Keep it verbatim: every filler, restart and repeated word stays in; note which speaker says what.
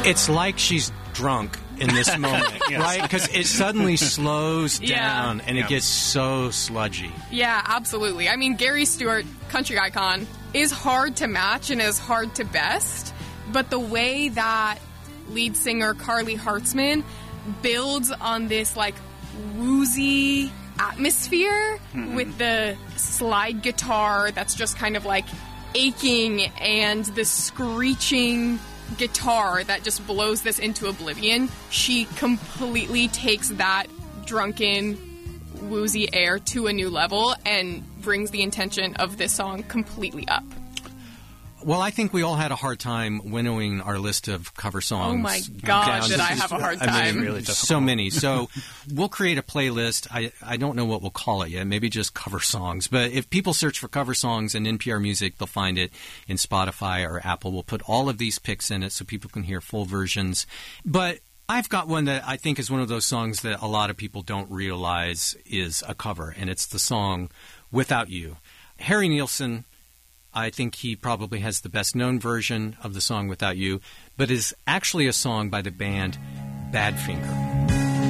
Speaker 1: It's like she's drunk in this moment, yes. right? Because it suddenly slows down
Speaker 2: yeah.
Speaker 1: and
Speaker 2: yeah.
Speaker 1: it gets so sludgy.
Speaker 3: Yeah, absolutely. I mean, Gary Stewart, country icon, is hard to match and is hard to best, but the way that lead singer Carly Hartzman builds on this, like, woozy atmosphere mm-hmm. with the slide guitar that's just kind of, like, aching and the screeching guitar that just blows this into oblivion. She completely takes that drunken, woozy air to a new level and brings the intention of this song completely up.
Speaker 1: Well, I think we all had a hard time winnowing our list of cover songs.
Speaker 3: Oh my gosh, did I have a hard time.
Speaker 1: I mean,
Speaker 2: really
Speaker 1: so many. So we'll create a playlist. I, I don't know what we'll call it yet. Maybe just cover songs. But if people search for cover songs in N P R Music, they'll find it in Spotify or Apple. We'll put all of these picks in it so people can hear full versions. But I've got one that I think is one of those songs that a lot of people don't realize is a cover, and it's the song Without You. Harry Nilsson, I think he probably has the best-known version of the song Without You, but is actually a song by the band Badfinger.